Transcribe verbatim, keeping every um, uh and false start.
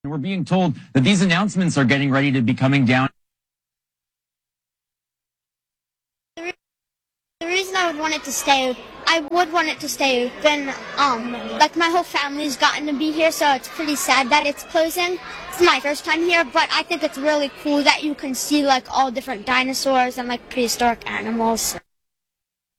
We're being told that these announcements are getting ready to be coming down. The reason I would want it to stay, I would want it to stay open. Um, like my whole family's gotten to be here, so it's pretty sad that it's closing. It's my first time here, but I think it's really cool that you can see like all different dinosaurs and like prehistoric animals.